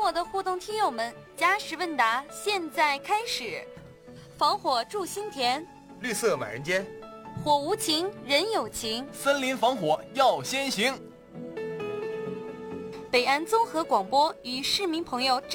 我的互动听友们，加时问答现在开始。防火助心田， 绿色满人间， 火无情人有情， 森林防火要先行。 北安综合广播与市民朋友